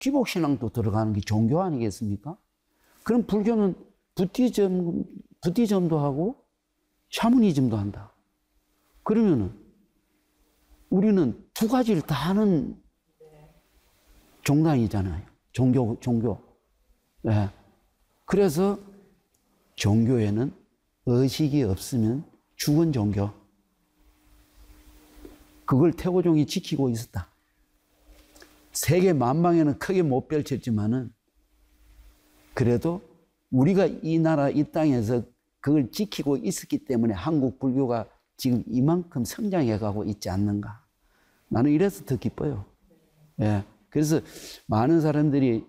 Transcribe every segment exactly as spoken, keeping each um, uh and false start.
기복신앙도 들어가는 게 종교 아니겠습니까? 그럼 불교는 부티즘, 부티즘도 하고 샤머니즘도 한다. 그러면은 우리는 두 가지를 다 하는 종단이잖아요. 종교, 종교. 네. 그래서 종교에는 의식이 없으면 죽은 종교. 그걸 태고종이 지키고 있었다. 세계 만방에는 크게 못 펼쳤지만은 그래도 우리가 이 나라 이 땅에서 그걸 지키고 있었기 때문에 한국 불교가 지금 이만큼 성장해 가고 있지 않는가. 나는 이래서 더 기뻐요. 예. 그래서 많은 사람들이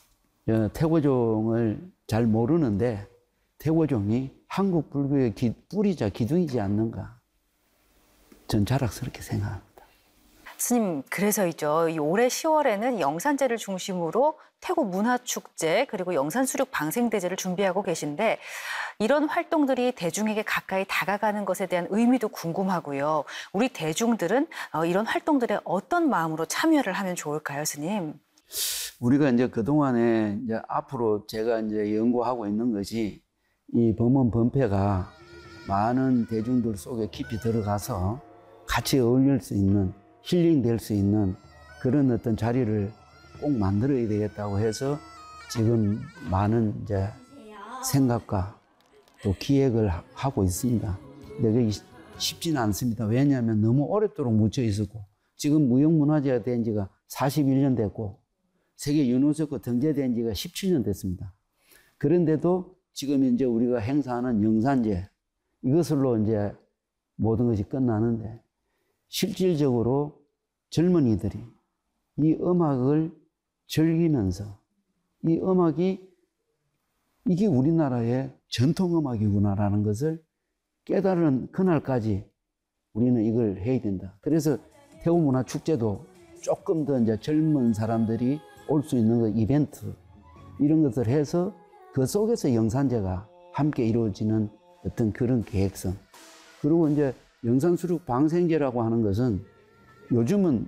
태고종을 잘 모르는데 태고종이 한국 불교의 기, 뿌리자 기둥이지 않는가. 전 자랑스럽게 생각합니다. 스님, 그래서이죠. 이 올해 시월에는 영산제를 중심으로 태고 문화축제 그리고 영산수륙 방생대제를 준비하고 계신데 이런 활동들이 대중에게 가까이 다가가는 것에 대한 의미도 궁금하고요. 우리 대중들은 이런 활동들에 어떤 마음으로 참여를 하면 좋을까요, 스님? 우리가 이제 그동안에 이제 앞으로 제가 이제 연구하고 있는 것이 이 법문 법회가 많은 대중들 속에 깊이 들어가서 같이 어울릴 수 있는 힐링될 수 있는 그런 어떤 자리를 꼭 만들어야 되겠다고 해서 지금 많은 이제 생각과 또 기획을 하고 있습니다. 근데 그게 쉽지는 않습니다. 왜냐하면 너무 오랫도록 묻혀 있었고 지금 무형문화재가 된 지가 사십일 년 됐고 세계 유네스코 등재된 지가 십칠 년 됐습니다. 그런데도 지금 이제 우리가 행사하는 영산제 이것으로 이제 모든 것이 끝나는데 실질적으로 젊은이들이 이 음악을 즐기면서 이 음악이 이게 우리나라의 전통 음악이구나라는 것을 깨달은 그날까지 우리는 이걸 해야 된다. 그래서 태고문화축제도 조금 더 이제 젊은 사람들이 올 수 있는 그 이벤트 이런 것을 해서 그 속에서 영산제가 함께 이루어지는 어떤 그런 계획성. 그리고 이제 영산수륙 방생제라고 하는 것은 요즘은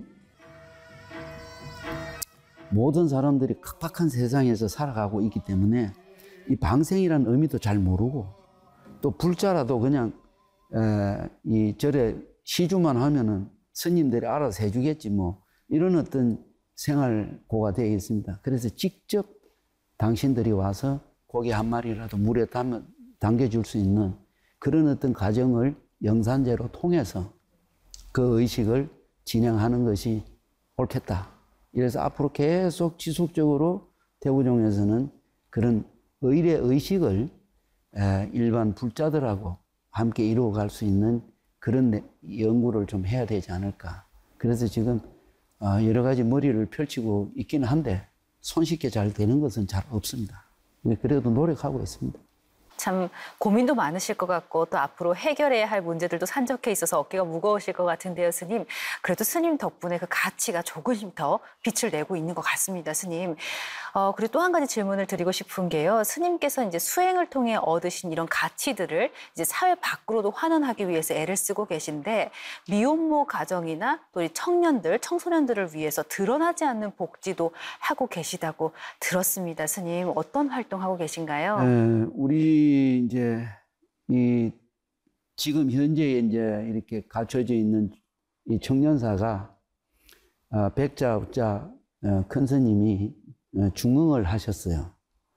모든 사람들이 각박한 세상에서 살아가고 있기 때문에 이 방생이라는 의미도 잘 모르고 또 불자라도 그냥 에, 이 절에 시주만 하면은 스님들이 알아서 해주겠지 뭐 이런 어떤 생활고가 되어 있습니다. 그래서 직접 당신들이 와서 고기 한 마리라도 물에 담, 담겨줄 수 있는 그런 어떤 과정을 영산제로 통해서 그 의식을 진행하는 것이 옳겠다. 이래서 앞으로 계속 지속적으로 태고종에서는 그런 의례 의식을 일반 불자들하고 함께 이루어갈 수 있는 그런 연구를 좀 해야 되지 않을까. 그래서 지금 여러 가지 머리를 펼치고 있기는 한데 손쉽게 잘 되는 것은 잘 없습니다. 그래도 노력하고 있습니다. 참 고민도 많으실 것 같고 또 앞으로 해결해야 할 문제들도 산적해 있어서 어깨가 무거우실 것 같은데요, 스님. 그래도 스님 덕분에 그 가치가 조금씩 더 빛을 내고 있는 것 같습니다, 스님. 어, 그리고 또 한 가지 질문을 드리고 싶은 게요. 스님께서 이제 수행을 통해 얻으신 이런 가치들을 이제 사회 밖으로도 환원하기 위해서 애를 쓰고 계신데 미혼모 가정이나 또 이 청년들, 청소년들을 위해서 드러나지 않는 복지도 하고 계시다고 들었습니다, 스님. 어떤 활동하고 계신가요? 에, 우리 이제 이 지금 현재 이제 이렇게 갖춰져 있는 이 청년사가 아, 백자, 업자 어, 큰 스님이 어, 중흥을 하셨어요.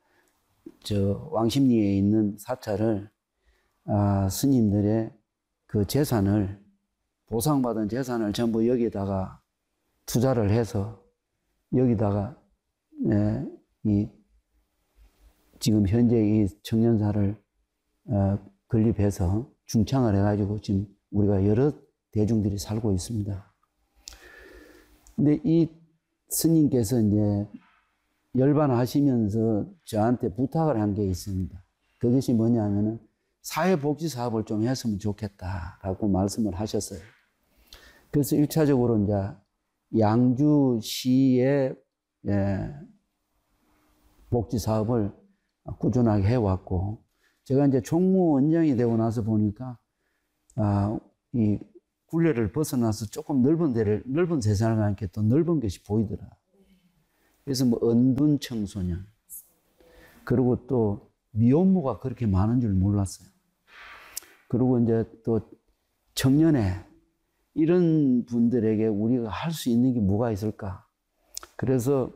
저 왕십리에 있는 사찰을 아, 스님들의 그 재산을 보상받은 재산을 전부 여기다가 투자를 해서 여기다가 에, 이 지금 현재 이 청년사를 어, 건립해서 중창을 해가지고 지금 우리가 여러 대중들이 살고 있습니다. 근데 이 스님께서 이제 열반하시면서 저한테 부탁을 한 게 있습니다. 그것이 뭐냐면은 사회복지 사업을 좀 했으면 좋겠다라고 말씀을 하셨어요. 그래서 일차적으로 이제 양주시의 예, 복지 사업을 꾸준하게 해왔고, 제가 이제 총무원장이 되고 나서 보니까, 아, 이 굴레를 벗어나서 조금 넓은 데를, 넓은 세상을 가니까 또 넓은 것이 보이더라. 그래서 뭐 은둔 청소년, 그리고 또 미혼모가 그렇게 많은 줄 몰랐어요. 그리고 이제 또 청년회, 이런 분들에게 우리가 할 수 있는 게 뭐가 있을까? 그래서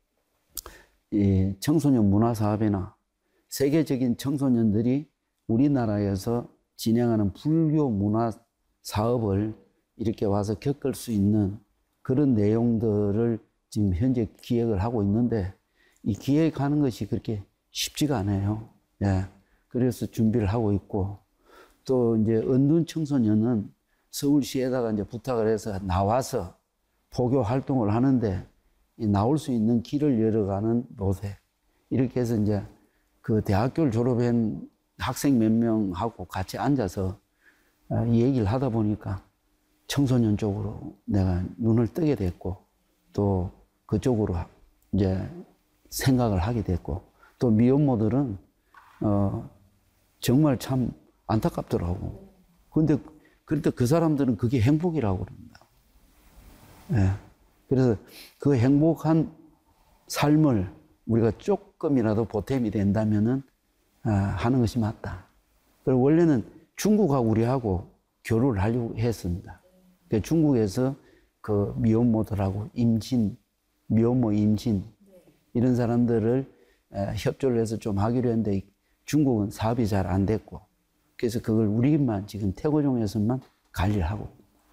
이 청소년 문화 사업이나 세계적인 청소년들이 우리나라에서 진행하는 불교 문화 사업을 이렇게 와서 겪을 수 있는 그런 내용들을 지금 현재 기획을 하고 있는데, 이 기획하는 것이 그렇게 쉽지가 않아요. 예. 그래서 준비를 하고 있고, 또 이제 은둔 청소년은 서울시에다가 이제 부탁을 해서 나와서 포교 활동을 하는데, 이 나올 수 있는 길을 열어가는 노세. 이렇게 해서 이제 그 대학교를 졸업한 학생 몇 명하고 같이 앉아서 이 얘기를 하다 보니까 청소년 쪽으로 내가 눈을 뜨게 됐고, 또 그쪽으로 이제 생각을 하게 됐고, 또 미혼모들은 어 정말 참 안타깝더라고. 근데 그런데 그 사람들은 그게 행복이라고 그럽니다. 예. 그래서 그 행복한 삶을 우리가 조금이라도 보탬이 된다면은 아, 하는 것이 맞다. 그리고 원래는 중국하고 우리하고 교류를 하려고 했습니다. 그러니까 중국에서 그 미혼모들하고 임신, 미혼모 임신 이런 사람들을 협조를 해서 좀 하기로 했는데 중국은 사업이 잘 안 됐고, 그래서 그걸 우리만 지금 태고종에서만 관리를 하고.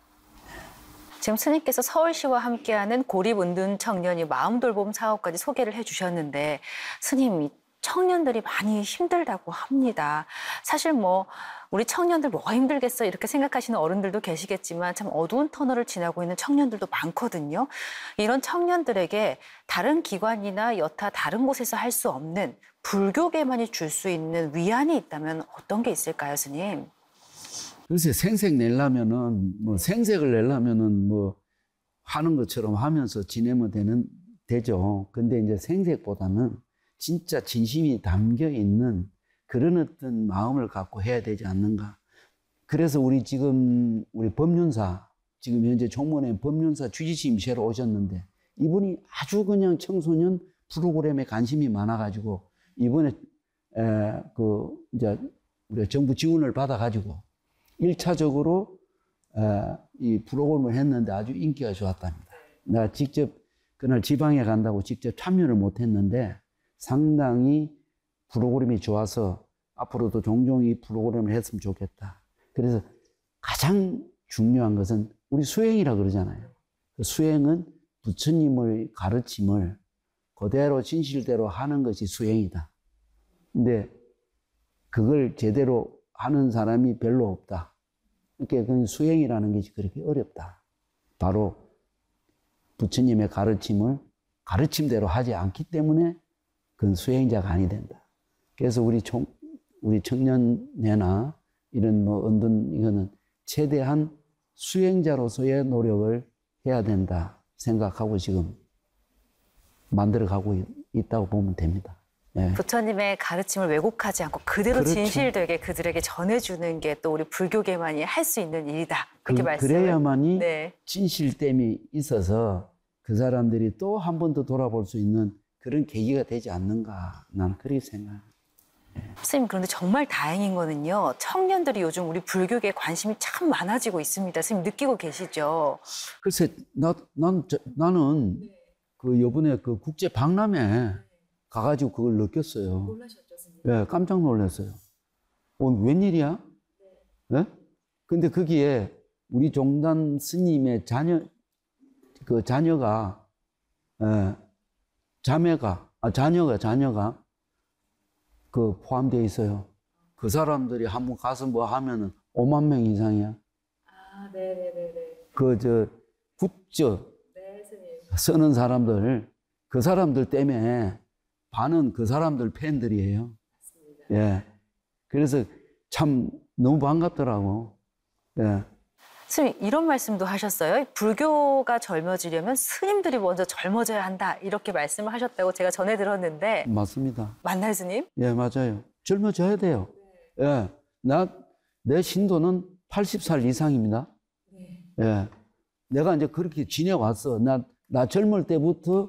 지금 스님께서 서울시와 함께하는 고립은둔 청년이 마음돌봄 사업까지 소개를 해주셨는데, 스님, 청년들이 많이 힘들다고 합니다. 사실 뭐 우리 청년들 뭐가 힘들겠어 이렇게 생각하시는 어른들도 계시겠지만, 참 어두운 터널을 지나고 있는 청년들도 많거든요. 이런 청년들에게 다른 기관이나 여타 다른 곳에서 할 수 없는 불교계만이 줄 수 있는 위안이 있다면 어떤 게 있을까요, 스님? 글쎄, 생색 내려면은, 뭐, 생색을 내려면은 뭐, 하는 것처럼 하면서 지내면 되는, 되죠. 근데 이제 생색보다는 진짜 진심이 담겨 있는 그런 어떤 마음을 갖고 해야 되지 않는가. 그래서 우리 지금, 우리 법륜사, 지금 현재 총무원 법륜사 주지스님 새로 오셨는데, 이분이 아주 그냥 청소년 프로그램에 관심이 많아가지고, 이번에, 에, 그, 이제, 우리가 정부 지원을 받아가지고, 일차적으로 이 프로그램을 했는데 아주 인기가 좋았답니다. 내가 직접 그날 지방에 간다고 직접 참여를 못했는데 상당히 프로그램이 좋아서 앞으로도 종종 이 프로그램을 했으면 좋겠다. 그래서 가장 중요한 것은 우리 수행이라 그러잖아요. 그 수행은 부처님의 가르침을 그대로 진실대로 하는 것이 수행이다. 근데 그걸 제대로 하는 사람이 별로 없다. 그러니까 수행이라는 것이 그렇게 어렵다. 바로 부처님의 가르침을 가르침대로 하지 않기 때문에 그건 수행자가 아니 된다. 그래서 우리 총, 우리 청년회나 이런 뭐 은둔 이거는 최대한 수행자로서의 노력을 해야 된다 생각하고 지금 만들어가고 있다고 보면 됩니다. 네. 부처님의 가르침을 왜곡하지 않고 그대로 그렇죠. 진실되게 그들에게 전해주는 게 또 우리 불교계만이 할 수 있는 일이다. 그렇게 그, 말씀을. 그래야만이 네. 진실됨이 있어서 그 사람들이 또 한 번 더 돌아볼 수 있는 그런 계기가 되지 않는가. 나는 그렇게 생각합니다. 선생님, 그런데 정말 다행인 거는요. 청년들이 요즘 우리 불교계에 관심이 참 많아지고 있습니다. 선생님 느끼고 계시죠? 글쎄, 나, 난, 저, 나는 그 요번에 그 국제 박람회 가가지고 그걸 느꼈어요. 놀라셨죠, 선생님? 예, 깜짝 놀랐어요. 어, 웬일이야? 예? 근데 거기에 우리 종단 스님의 자녀, 그 자녀가, 예, 자매가, 아, 자녀가, 자녀가 그 포함되어 있어요. 그 사람들이 한번 가서 뭐 하면은 오만 명 이상이야. 아, 네네네네. 그, 저, 굿즈 네, 스님. 쓰는 사람들, 그 사람들 때문에 반은 그 사람들 팬들이에요. 맞습니다. 예. 그래서 참 너무 반갑더라고. 예. 스님, 이런 말씀도 하셨어요. 불교가 젊어지려면 스님들이 먼저 젊어져야 한다. 이렇게 말씀을 하셨다고 제가 전해 들었는데. 맞습니다. 맞나요, 스님? 예, 맞아요. 젊어져야 돼요. 예. 나, 내 신도는 팔십 살 이상입니다. 예. 내가 이제 그렇게 지내왔어. 나, 나 젊을 때부터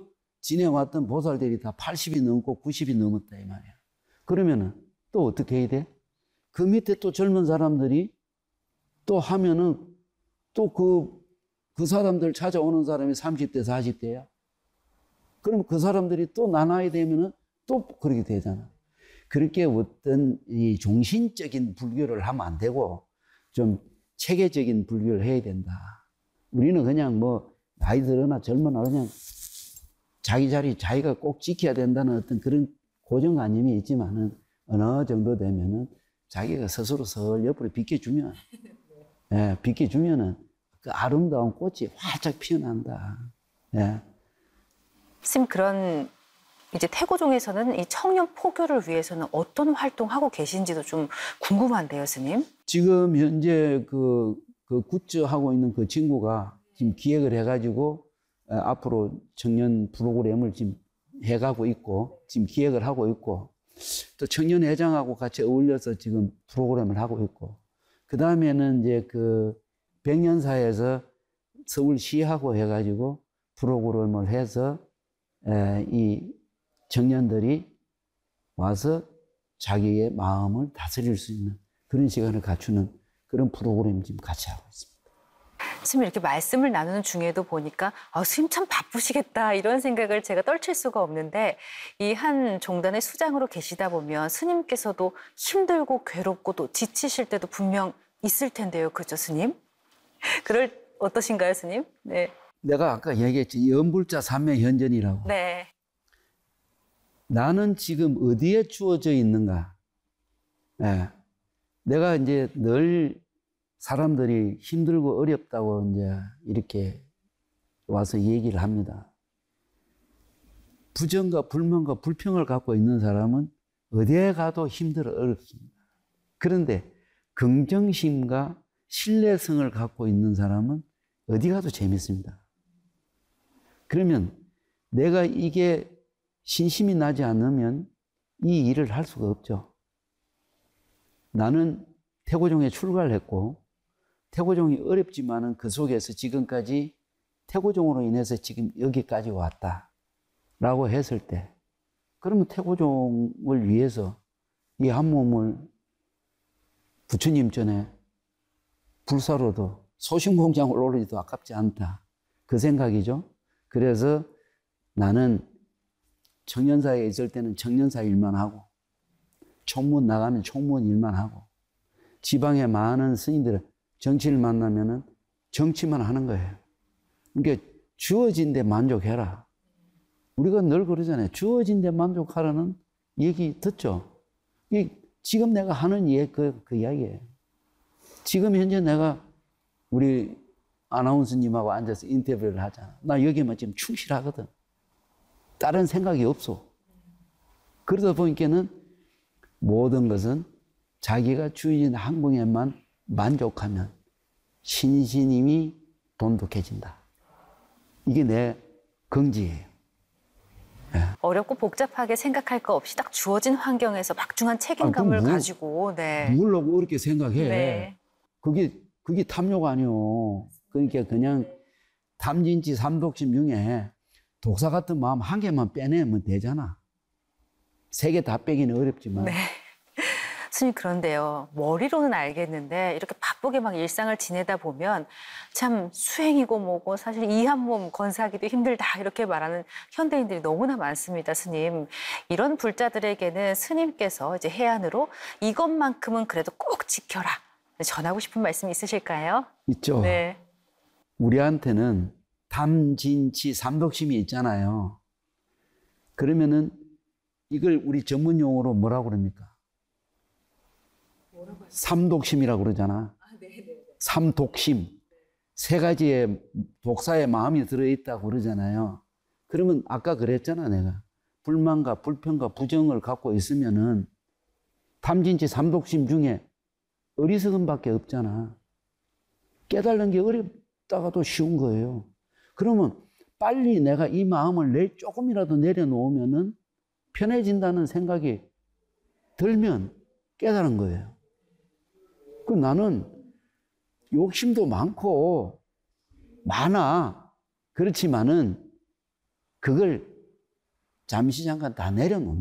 지내왔던 보살들이 다 팔십이 넘고 구십이 넘었다 이 말이야. 그러면은 또 어떻게 해야 돼? 그 밑에 또 젊은 사람들이 또 하면은 또 그, 그 사람들 찾아오는 사람이 삼십 대, 사십 대야. 그러면 그 사람들이 또 나눠야 되면은 또 그렇게 되잖아. 그렇게 어떤 이 종신적인 불교를 하면 안 되고 좀 체계적인 불교를 해야 된다. 우리는 그냥 뭐 나이 들거나 젊거나 그냥 자기 자리 자기가 꼭 지켜야 된다는 어떤 그런 고정관념이 있지만은 어느 정도 되면은 자기가 스스로 설 옆으로 비켜주면, 예, 비켜주면은 그 아름다운 꽃이 활짝 피어난다. 예. 스님, 그런 이제 태고종에서는 이 청년 포교를 위해서는 어떤 활동하고 계신지도 좀 궁금한데요, 스님. 지금 현재 그, 그 굿즈하고 있는 그 친구가 지금 기획을 해가지고 어, 앞으로 청년 프로그램을 지금 해가고 있고 지금 기획을 하고 있고 또 청년회장하고 같이 어울려서 지금 프로그램을 하고 있고 그 다음에는 이제 그 백년사에서 서울시하고 해가지고 프로그램을 해서 에, 이 청년들이 와서 자기의 마음을 다스릴 수 있는 그런 시간을 갖추는 그런 프로그램 지금 같이 하고 있습니다. 스님, 이렇게 말씀을 나누는 중에도 보니까 아, 스님 참 바쁘시겠다 이런 생각을 제가 떨칠 수가 없는데 이 한 종단의 수장으로 계시다 보면 스님께서도 힘들고 괴롭고 또 지치실 때도 분명 있을 텐데요. 그죠, 스님? 그럴 어떠신가요, 스님? 네. 내가 아까 얘기했지 연불자 삼매현전이라고. 네. 나는 지금 어디에 주어져 있는가? 예. 내가 이제 늘 사람들이 힘들고 어렵다고 이제 이렇게 와서 얘기를 합니다. 부정과 불만과 불평을 갖고 있는 사람은 어디에 가도 힘들어 어렵습니다. 그런데 긍정심과 신뢰성을 갖고 있는 사람은 어디 가도 재밌습니다. 그러면 내가 이게 신심이 나지 않으면 이 일을 할 수가 없죠. 나는 태고종에 출가를 했고 태고종이 어렵지만은 그 속에서 지금까지 태고종으로 인해서 지금 여기까지 왔다라고 했을 때 그러면 태고종을 위해서 이 한 몸을 부처님 전에 불사로도 소신공장을 올리기도 아깝지 않다. 그 생각이죠. 그래서 나는 청년사에 있을 때는 청년사 일만 하고 총무원 나가면 총무원 일만 하고 지방에 많은 스님들 정치를 만나면은 정치만 하는 거예요. 그러니까 주어진 데 만족해라. 우리가 늘 그러잖아요. 주어진 데 만족하라는 얘기 듣죠. 이 지금 내가 하는 예, 그, 그 이야기예요. 지금 현재 내가 우리 아나운서님하고 앉아서 인터뷰를 하잖아. 나 여기만 지금 충실하거든. 다른 생각이 없어. 그러다 보니까는 모든 것은 자기가 주어진 항공에만 만족하면 신신임이 돈독해진다. 이게 내 긍지예요. 네. 어렵고 복잡하게 생각할 거 없이 딱 주어진 환경에서 막중한 책임감을 아, 뭐, 가지고 네. 뭘라고 그렇게 생각해. 네. 그게 그게 탐욕 아니오. 그러니까 그냥 탐진치 삼독심 중에 독사 같은 마음 한 개만 빼내면 되잖아. 세 개 다 빼기는 어렵지만. 네. 스님, 그런데요. 머리로는 알겠는데 이렇게 바쁘게 막 일상을 지내다 보면 참 수행이고 뭐고 사실 이 한 몸 건사하기도 힘들다 이렇게 말하는 현대인들이 너무나 많습니다, 스님. 이런 불자들에게는 스님께서 이제 해안으로 이것만큼은 그래도 꼭 지켜라. 전하고 싶은 말씀 있으실까요? 있죠. 네. 우리한테는 탐진치 삼독심이 있잖아요. 그러면은 이걸 우리 전문 용어로 뭐라고 그럽니까? 삼독심이라고 그러잖아. 삼독심. 세 가지의 독사의 마음이 들어있다고 그러잖아요. 그러면 아까 그랬잖아, 내가. 불만과 불평과 부정을 갖고 있으면은 탐진치 삼독심 중에 어리석음 밖에 없잖아. 깨달는 게 어렵다가도 쉬운 거예요. 그러면 빨리 내가 이 마음을 내 조금이라도 내려놓으면은 편해진다는 생각이 들면 깨달은 거예요. 그 나는 욕심도 많고 많아. 그렇지만은 그걸 잠시 잠깐 다 내려놓는